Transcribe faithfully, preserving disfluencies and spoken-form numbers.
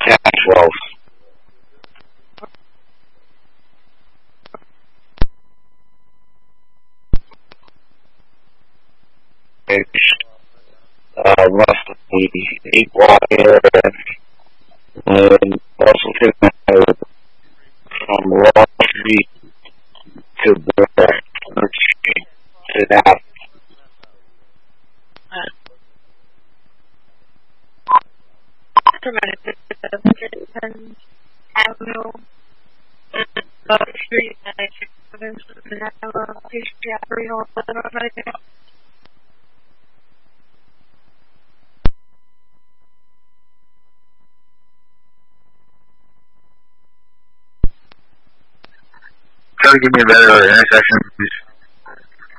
ten twelve. Uh, roughly eight wire, and also connected from Wall Street to the Street to that. From Avenue, Wall Street, and I took the Navajo, Pastry, Aboriginal, right there. Try to give me a better intersection, please.